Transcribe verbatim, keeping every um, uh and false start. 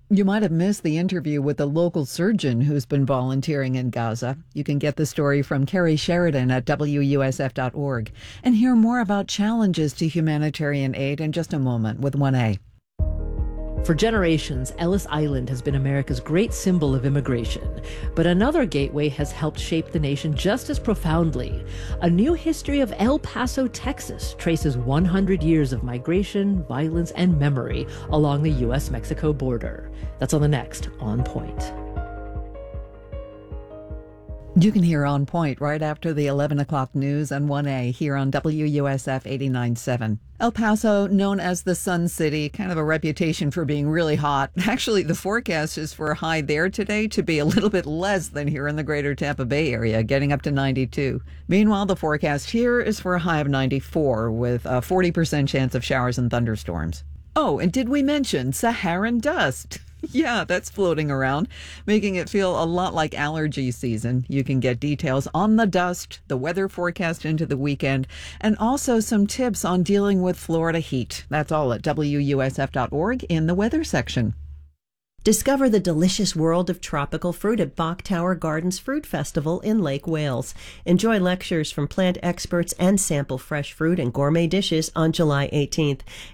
You might have missed the interview with the local surgeon who's been volunteering in Gaza. You can get the story from Carrie Sheridan at W U S F dot org and hear more about challenges to humanitarian aid in just a moment with one A. For generations, Ellis Island has been America's great symbol of immigration. But another gateway has helped shape the nation just as profoundly. A new history of El Paso, Texas, traces one hundred years of migration, violence, and memory along the U S Mexico border. That's on the next On Point. You can hear On Point right after the eleven o'clock news and one A here on W U S F eighty-nine point seven. El Paso, known as the Sun City, kind of a reputation for being really hot. Actually, the forecast is for a high there today to be a little bit less than here in the greater Tampa Bay area, getting up to ninety-two. Meanwhile, the forecast here is for a high of ninety-four with a forty percent chance of showers and thunderstorms. Oh, and did we mention Saharan dust? Yeah, that's floating around, making it feel a lot like allergy season. You can get details on the dust, the weather forecast into the weekend, and also some tips on dealing with Florida heat. That's all at W U S F dot org in the weather section. Discover the delicious world of tropical fruit at Bok Tower Gardens Fruit Festival in Lake Wales. Enjoy lectures from plant experts and sample fresh fruit and gourmet dishes on July eighteenth.